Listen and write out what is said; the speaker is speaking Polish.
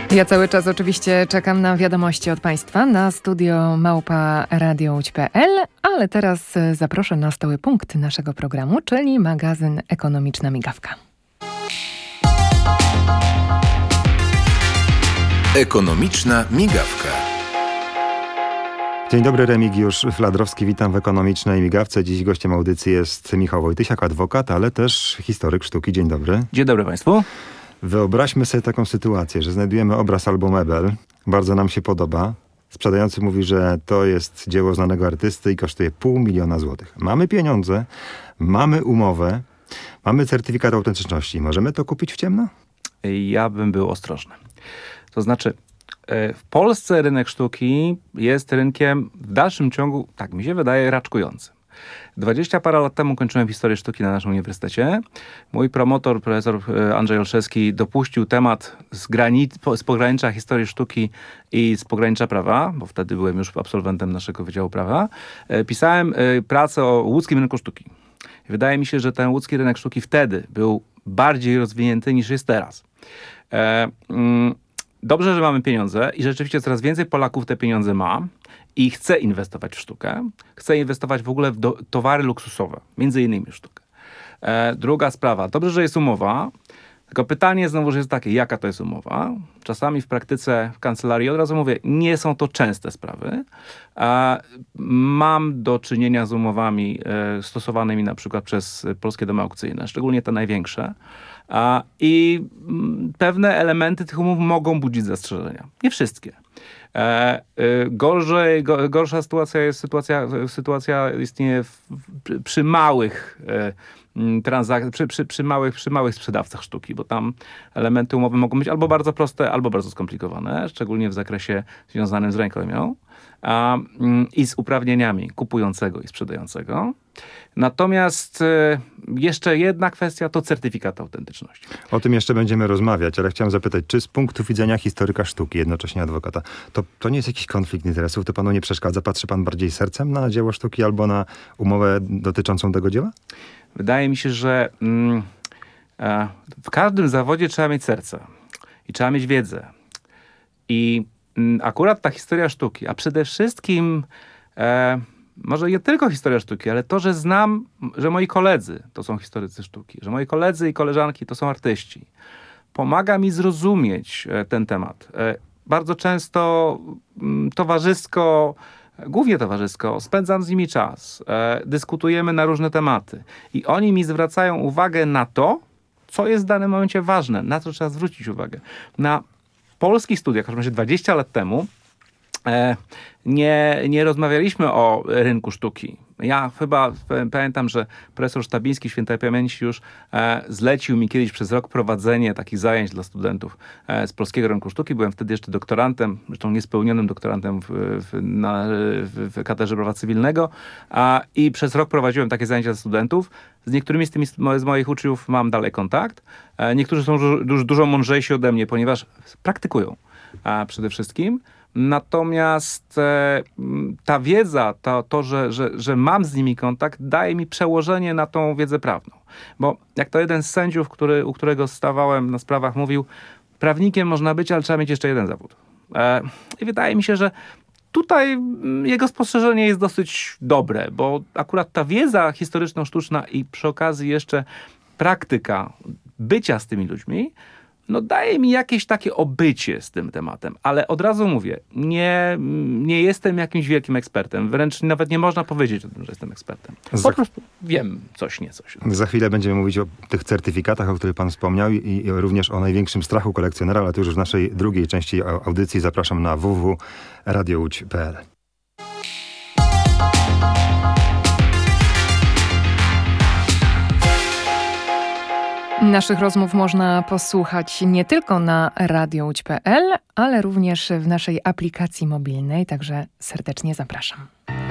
Ja cały czas oczywiście czekam na wiadomości od Państwa na studio@radiołódź.pl, ale teraz zaproszę na stały punkt naszego programu, czyli magazyn Ekonomiczna Migawka. Ekonomiczna Migawka. Dzień dobry, Remigiusz Fladrowski, witam w Ekonomicznej Migawce. Dziś gościem audycji jest Michał Wojtysiak, adwokat, ale też historyk sztuki. Dzień dobry. Dzień dobry Państwu. Wyobraźmy sobie taką sytuację, że znajdujemy obraz albo mebel, bardzo nam się podoba. Sprzedający mówi, że to jest dzieło znanego artysty i kosztuje 500 000 złotych. Mamy pieniądze, mamy umowę, mamy certyfikat autentyczności. Możemy to kupić w ciemno? Ja bym był ostrożny. To znaczy, w Polsce rynek sztuki jest rynkiem w dalszym ciągu, tak mi się wydaje, raczkującym. 20 parę lat temu kończyłem historię sztuki na naszym uniwersytecie. Mój promotor, profesor Andrzej Olszewski, dopuścił temat z pogranicza historii sztuki i z pogranicza prawa, bo wtedy byłem już absolwentem naszego Wydziału Prawa. Pisałem pracę o łódzkim rynku sztuki. Wydaje mi się, że ten łódzki rynek sztuki wtedy był bardziej rozwinięty niż jest teraz. Dobrze, że mamy pieniądze i rzeczywiście coraz więcej Polaków te pieniądze ma i chce inwestować w sztukę. Chce inwestować w ogóle w towary luksusowe, między innymi w sztukę. Druga sprawa, dobrze, że jest umowa, tylko pytanie znowu jest takie, jaka to jest umowa? Czasami w praktyce w kancelarii, od razu mówię, nie są to częste sprawy. Mam do czynienia z umowami stosowanymi na przykład przez polskie domy aukcyjne, szczególnie te największe. I pewne elementy tych umów mogą budzić zastrzeżenia. Nie wszystkie. Gorsza sytuacja istnieje przy małych przy małych sprzedawcach sztuki, bo tam elementy umowy mogą być albo bardzo proste, albo bardzo skomplikowane, szczególnie w zakresie związanym z rękojmią i z uprawnieniami kupującego i sprzedającego. Natomiast jeszcze jedna kwestia to certyfikat autentyczności. O tym jeszcze będziemy rozmawiać, ale chciałem zapytać, czy z punktu widzenia historyka sztuki, jednocześnie adwokata, to nie jest jakiś konflikt interesów? To panu nie przeszkadza? Patrzy pan bardziej sercem na dzieło sztuki albo na umowę dotyczącą tego dzieła? Wydaje mi się, że w każdym zawodzie trzeba mieć serce i trzeba mieć wiedzę. I akurat ta historia sztuki, a przede wszystkim może nie tylko historia sztuki, ale to, że znam, że moi koledzy to są historycy sztuki, że moi koledzy i koleżanki to są artyści, pomaga mi zrozumieć ten temat. Bardzo często głównie towarzysko, spędzam z nimi czas, dyskutujemy na różne tematy i oni mi zwracają uwagę na to, co jest w danym momencie ważne, na co trzeba zwrócić uwagę. Na polskich studiach, w 20 lat temu, nie rozmawialiśmy o rynku sztuki. Ja chyba pamiętam, że profesor Sztabiński, świętej pamięci, już zlecił mi kiedyś przez rok prowadzenie takich zajęć dla studentów z polskiego rynku sztuki. Byłem wtedy jeszcze doktorantem, zresztą niespełnionym doktorantem w katedrze prawa cywilnego i przez rok prowadziłem takie zajęcia dla studentów. Z niektórymi z moich uczniów mam dalej kontakt. Niektórzy są już dużo mądrzejsi ode mnie, ponieważ praktykują przede wszystkim. Natomiast ta wiedza, to że mam z nimi kontakt, daje mi przełożenie na tą wiedzę prawną. Bo jak to jeden z sędziów, u którego stawałem na sprawach, mówił, prawnikiem można być, ale trzeba mieć jeszcze jeden zawód. I wydaje mi się, że tutaj jego spostrzeżenie jest dosyć dobre, bo akurat ta wiedza historyczno-sztuczna i przy okazji jeszcze praktyka bycia z tymi ludźmi, daje mi jakieś takie obycie z tym tematem, ale od razu mówię, nie jestem jakimś wielkim ekspertem, wręcz nawet nie można powiedzieć o tym, że jestem ekspertem. Po prostu wiem coś, niecoś. Za chwilę będziemy mówić o tych certyfikatach, o których pan wspomniał i również o największym strachu kolekcjonera, ale to już w naszej drugiej części audycji zapraszam na www.radiołódź.pl. Naszych rozmów można posłuchać nie tylko na radiołódź.pl, ale również w naszej aplikacji mobilnej, także serdecznie zapraszam.